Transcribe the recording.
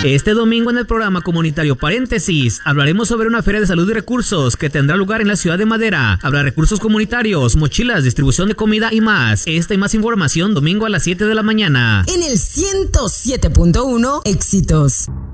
Este domingo en el programa comunitario Paréntesis hablaremos sobre una feria de salud y recursos que tendrá lugar en la ciudad de Madera. Habrá recursos comunitarios, mochilas, distribución de comida y más. Esta y más información domingo a las 7 de la mañana. En el 107.1 Éxitos.